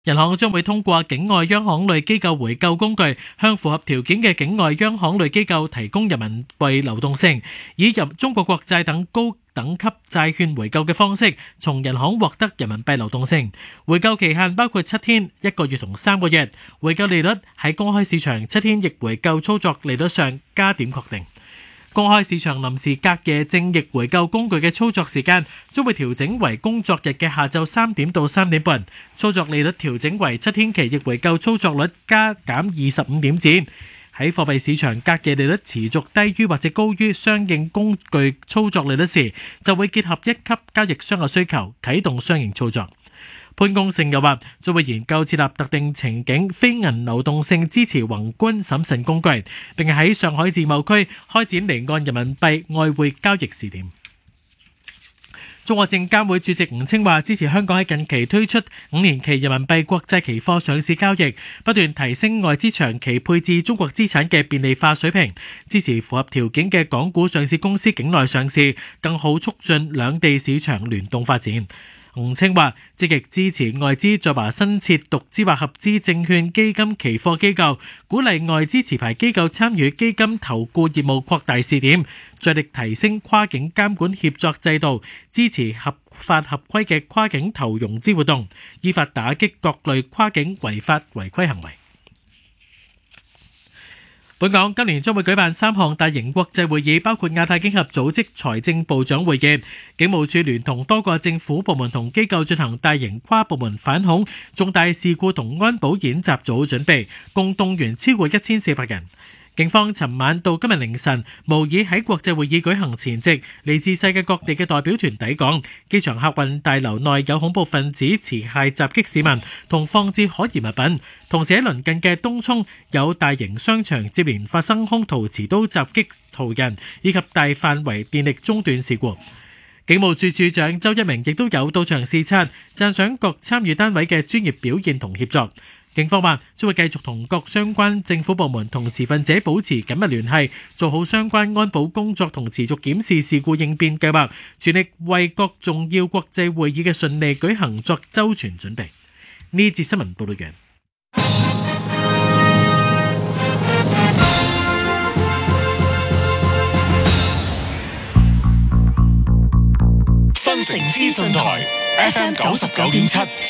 人行將會通過境外央行類機構回購工具，向符合條件嘅境外央行類機構提供人民幣流動性，以入中國國債等高等級債券回購嘅方式，從人行獲得人民幣流動性。回購期限包括7天、1個月同3個月。回購利率喺公開市場7天逆回購操作利率上加點確定。公開市場臨時隔夜正逆回購工具嘅操作時間將會調整為工作日嘅下晝3點到3點半，操作利率調整為7天期逆回購操作率加減25點子。喺貨幣市場隔夜利率持續低於或者高於相應工具操作利率時，就會結合一級交易商嘅需求，啟動相應操作。潘功勝又話，將會研究設立特定情景非銀流動性支持宏觀審慎工具，並喺上海自貿區開展離岸人民幣外匯交易試點。中國證監會主席吳清話，支持香港喺近期推出5年期人民幣國債期貨上市交易，不斷提升外資長期配置中國資產嘅便利化水平，支持符合條件嘅港股上市公司境內上市，更好促進兩地市場聯動發展。吳清話，積極支持外資在華新設獨資或合資證券基金期貨機構，鼓勵外資持牌機構參與基金投顧業務擴大試點，着力提升跨境監管協作制度，支持合法合規嘅跨境投融資活動，依法打擊各類跨境違法違規行為。本港今年將會舉辦3項大型國際會議，包括亞太經合組織財政部長會議。警務處聯同多個政府部門同機構進行大型跨部門反恐、重大事故同安保演習做好準備，共動員超過1400人。警方尋晚到今日凌晨，模擬喺國際會議舉行前夕，嚟自世界各地嘅代表團抵港。機場客運大樓內有恐怖分子持械襲擊市民同放置可疑物品，同時喺鄰近嘅東涌有大型商場接連發生兇徒持刀襲擊途人，以及大範圍電力中斷事故。警務處處長周一鳴亦都有到場視察，讚賞各參與單位嘅專業表現同協作。警方話將會繼續同各相關政府部門同持份者保持緊密聯繫，做好相關安保工作同持續檢視事故應變計劃，全力為各重要國際會議嘅順利舉行作周全準備。呢節新聞報道完。 新城資訊台 FM 99.7